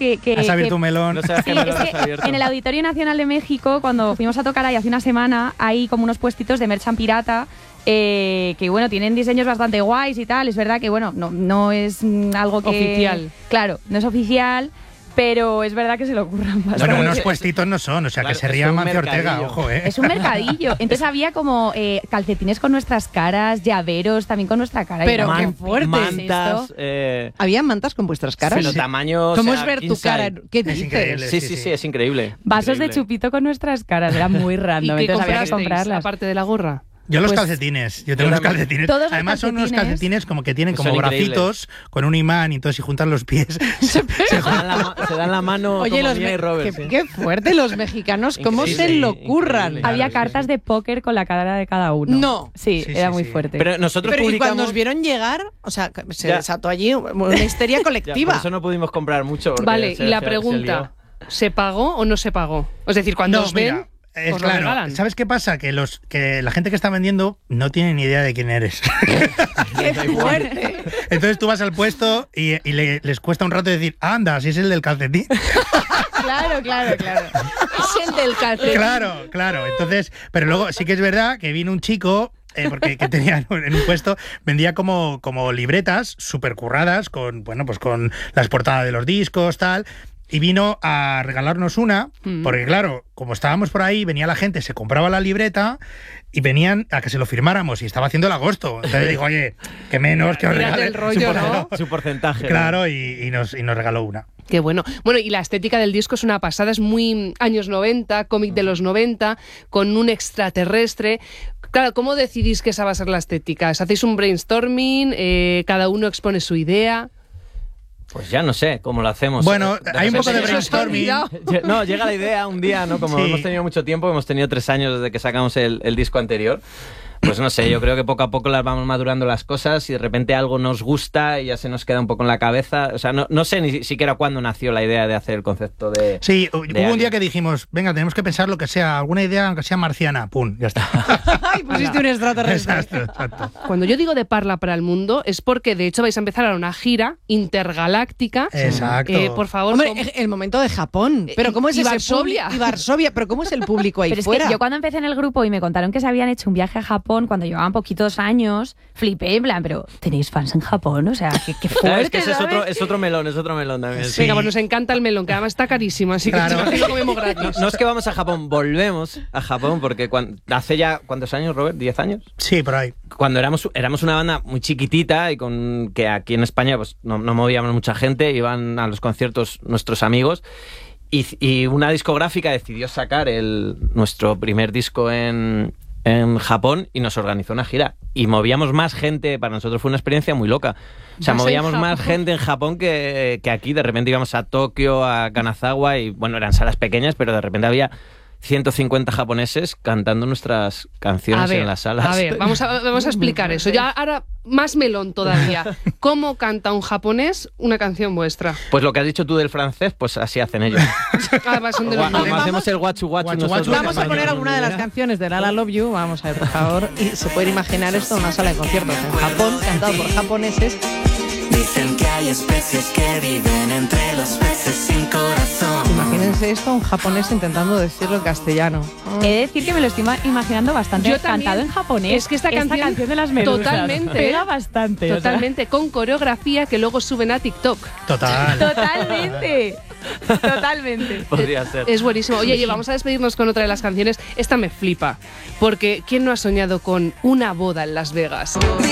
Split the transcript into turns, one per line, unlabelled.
que
has abierto un melón.
No sabes qué melón has abierto.
En el Auditorio Nacional de México, cuando fuimos a tocar ahí hace una semana, hay como unos puestitos de merchan pirata que bueno, tienen diseños bastante guays y tal. Es verdad que bueno, no es algo que...
Oficial.
Claro, no es oficial, pero es verdad que se lo ocurran bastante.
Bueno, unos puestitos no son, o sea,
Claro,
que se ría
es un
Mancio Ortega,
mercadillo.
ojo,
Es un mercadillo. Entonces había como calcetines con nuestras caras, llaveros también con nuestra cara.
Pero
Y
qué
yo,
fuerte.
Mantas,
¿Había mantas con vuestras caras?
pero tamaño.
¿Cómo
o sea,
es ver tu
inside.
cara? ¿Qué
Es
dices?
increíble.
Sí, es increíble.
vasos de
Increíble.
chupito con nuestras caras. Era muy
¿Y
random.
qué
Entonces había que
comprasteis,
comprarlas.
aparte de la gorra?
Yo los
Pues,
calcetines, yo tengo
yo
unos
también.
calcetines.
Todos los
Además son unos
calcetines
calcetines como que tienen
Son
como
increíbles.
bracitos con un imán y entonces si juntan los pies
Se dan la mano
Oye,
como
los
Mia y Robert. sí.
qué fuerte los mexicanos, cómo se
Increíble,
lo curran.
increíble.
Había
Claro, sí,
cartas de póker con la cara de cada uno.
No.
Sí,
Sí,
era
sí,
muy
sí.
fuerte.
Pero nosotros
Pero y
publicamos.
cuando os vieron llegar, o sea, se
Ya.
desató allí una histeria
Ya,
colectiva.
por eso no pudimos comprar mucho. porque
Vale,
se-
y la
se
pregunta, ¿se pagó o no se pagó? Es decir, cuando
No,
os ven,
mira, es
os lo
claro.
regalan.
¿Sabes qué pasa? Que la gente que está vendiendo no tiene ni idea de quién eres.
¡Qué fuerte!
Entonces tú vas al puesto y les cuesta un rato decir, anda, si es el del calcetín.
Claro.
Es el del calcetín.
Claro. Entonces, pero luego sí que es verdad que vino un chico. Porque que tenía en un puesto, vendía como libretas súper curradas con, bueno, pues con las portadas de los discos, tal. Y vino a regalarnos una, porque claro, como estábamos por ahí, venía la gente, se compraba la libreta y venían a que se lo firmáramos y estaba haciendo el agosto. Entonces digo, oye, que menos que os
Tírate
regalen
el rollo, ¿no?
Su porcentaje.
Claro, y nos regaló una.
Qué bueno. Bueno, y la estética del disco es una pasada, es muy años 90, cómic de los 90, con un extraterrestre. Claro, ¿cómo decidís que esa va a ser la estética? ¿Hacéis un brainstorming? ¿Cada uno expone su idea?
Pues ya no sé cómo lo hacemos.
Bueno, hay un poco de
repente-
brainstorming.
No, llega la idea un día, ¿no? Como
Sí.
hemos tenido mucho tiempo, hemos tenido 3 años desde que sacamos el disco anterior. Pues no sé, yo creo que poco a poco las vamos madurando las cosas y de repente algo nos gusta y ya se nos queda un poco en la cabeza. O sea, no sé ni siquiera cuándo nació la idea de hacer el concepto de...
Sí, hubo un día
Alien.
que dijimos, venga, tenemos que pensar lo que sea, alguna idea aunque sea marciana, pum, ya está.
¡Ay, pusiste un extraterrestre!
Exacto.
Cuando yo digo de Parla para el mundo es porque de hecho vais a empezar a una gira intergaláctica.
Exacto.
Por favor,
Hombre, el momento de Japón. Pero ¿cómo es
y
ese
Varsovia.
público? Y Varsovia. Pero ¿cómo es el público ahí
Pero es
fuera?
que yo cuando empecé en el grupo y me contaron que se habían hecho un viaje a Japón cuando llevaban poquitos años, flipé, en plan, pero ¿tenéis fans en Japón? O sea, qué fuerte,
Claro, es que ese
¿sabes?
es otro melón también.
Sí.
venga, pues nos encanta el melón, que además está carísimo, así
Claro.
que lo comemos gratis.
No es que vamos a Japón, volvemos a Japón porque hace ya, ¿cuántos años, Robert? ¿10 años?
Sí, por ahí.
Cuando éramos una banda muy chiquitita y con que aquí en España pues no movíamos mucha gente, iban a los conciertos nuestros amigos y una discográfica decidió sacar nuestro primer disco en Japón y nos organizó una gira y movíamos más gente. Para nosotros fue una experiencia muy loca. O sea,
Vas en
movíamos
Japón.
más gente en Japón que aquí. De repente íbamos a Tokio, a Kanazawa y bueno, eran salas pequeñas, pero de repente había 150 japoneses cantando nuestras canciones en las salas.
A ver, vamos a explicar eso. Ya ahora más melón todavía. ¿Cómo canta un japonés una canción vuestra?
Pues lo que has dicho tú del francés, pues así hacen ellos.
Además son de los
Como
mismos.
hacemos el guachu guachu
Guachu,
nosotros.
guachu.
Vamos a poner alguna de las canciones de Lala Love You. Vamos a ver, por favor. Y se puede imaginar esto en una sala de conciertos en Japón, cantado por japoneses.
Dicen que hay especies que viven entre los peces sin corazón.
Imagínense esto, un japonés intentando decirlo en castellano.
He de decir que me lo estoy imaginando bastante
Yo también.
cantado en japonés.
Es que esta canción
de las medusas
totalmente,
pega bastante. o sea.
Totalmente, con coreografía que luego suben a TikTok.
Total.
Totalmente.
Podría ser.
Es buenísimo. Oye, y vamos a despedirnos con otra de las canciones. Esta me flipa, porque ¿quién no ha soñado con una boda en Las Vegas?